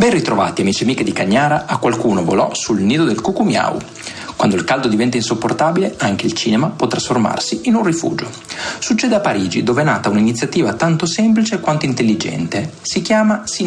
Ben ritrovati amici e amiche di Cagnara, a qualcuno volò sul nido del cucumiau. Quando il caldo diventa insopportabile, anche il cinema può trasformarsi in un rifugio. Succede a Parigi, dove è nata un'iniziativa tanto semplice quanto intelligente. Si chiama